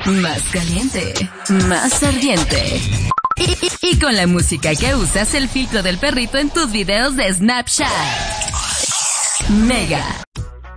más caliente, más ardiente. Y con la música que usas, el filtro del perrito en tus videos de Snapchat. Mega